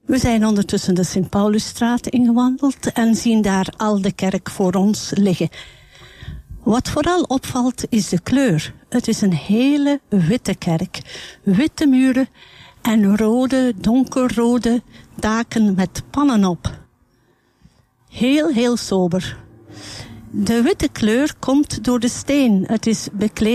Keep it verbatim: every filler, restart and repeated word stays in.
We zijn ondertussen de Sint-Paulusstraat ingewandeld en zien daar al de kerk voor ons liggen. Wat vooral opvalt is de kleur. Het is een hele witte kerk. Witte muren en rode, donkerrode daken met pannen op. Heel, heel sober. De witte kleur komt door de steen. Het is bekleed